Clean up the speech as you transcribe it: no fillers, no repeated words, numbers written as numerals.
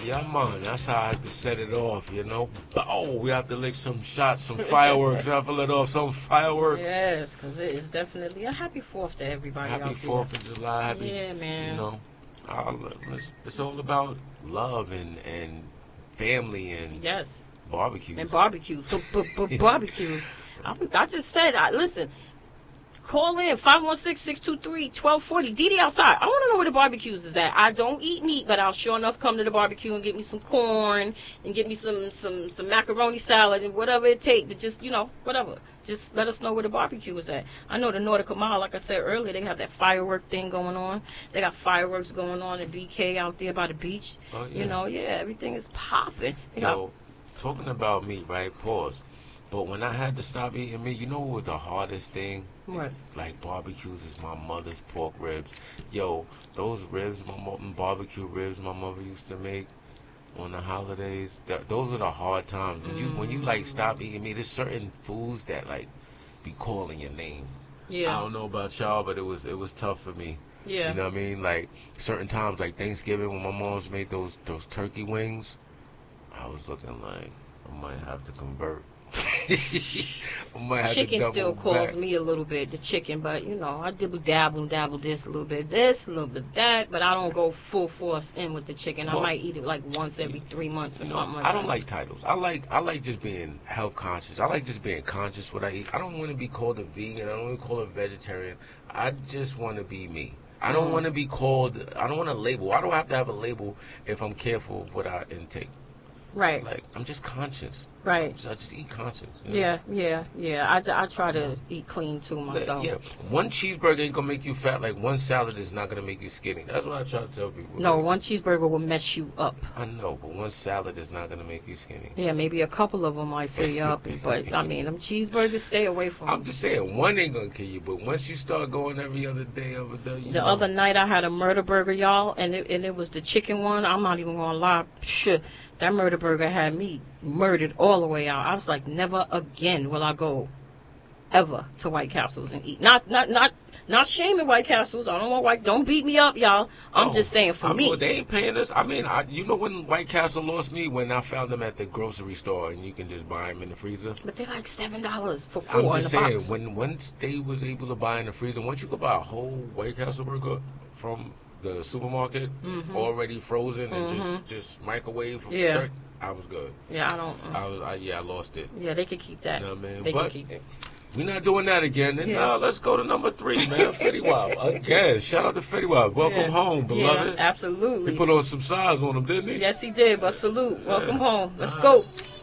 Yeah, man, that's how I have to set it off, you know. Oh, we have to lick some shots, some fireworks. We have to let off some fireworks. Yes, because it is definitely a happy 4th to everybody Happy out 4th of July. there. Happy, Yeah, man. you know. It's all about love and family and Yes. barbecues. And barbecues. Barbecues. I just said, listen, call in 516-623-1240. DD outside. I want to know where the barbecues is at. I don't eat meat, but I'll sure enough come to the barbecue and get me some corn and get me some macaroni salad and whatever it takes. But just, whatever. Just let us know where the barbecue is at. I know the Nautica Mall, like I said earlier, they have that firework thing going on. They got fireworks going on in BK out there by the beach. Oh, yeah. Everything is popping. Talking about meat, right? Pause. But when I had to stop eating meat, you know what was the hardest thing? What? Like barbecues is my mother's pork ribs. Yo, those ribs, barbecue ribs my mother used to make on the holidays, those are the hard times. When you like stop eating meat, there's certain foods that like be calling your name. Yeah. I don't know about y'all, but it was tough for me. Yeah. You know what I mean? Like certain times, like Thanksgiving when my mom's made those turkey wings, I was looking like I might have to convert. Chicken still calls me a little bit, the chicken, but I dabble this a little bit that, but I don't go full force in with the chicken. I might eat it like once every 3 months or something like that. I don't like titles. I like just being health conscious. I like just being conscious what I eat. I don't want to be called a vegan. I don't want to be called a vegetarian. I just want to be me. I don't want to be called, I don't want a label. Why do I have to have a label if I'm careful of what I intake? Right. Like, I'm just conscious. Right. I just eat conscious. Yeah. I try to eat clean too myself. Yeah. One cheeseburger ain't gonna make you fat. Like, one salad is not gonna make you skinny. That's what I try to tell people. No, one cheeseburger will mess you up. I know, but one salad is not gonna make you skinny. Yeah, maybe a couple of them might fill you up, but I mean, them cheeseburgers, stay away from them. I'm just saying, one ain't gonna kill you, but once you start going every other day, The other night I had a murder burger, y'all, and it was the chicken one. I'm not even gonna lie. Shit, that murder burger had me murdered all the way out. I was like, never again will I go ever to White Castles and eat. Not shaming White Castles. I don't want don't beat me up, y'all. I'm just saying for me. They ain't paying us. I mean, when White Castle lost me, when I found them at the grocery store and you can just buy them in the freezer. But they're like $7 for 4 I'm just saying, box. once they was able to buy in the freezer, once you could buy a whole White Castle burger from the supermarket, already frozen and just microwave for 30, I was good. Yeah, I don't. I lost it. Yeah, they could keep that. You know what I mean? They can keep it. We're not doing that again. And now let's go to number 3, man. Fetty Wap. Again, shout out to Fetty Wap. Welcome home, beloved. Yeah, absolutely. He put on some size on him, didn't he? Yes, he did. But salute. Welcome home. Let's go.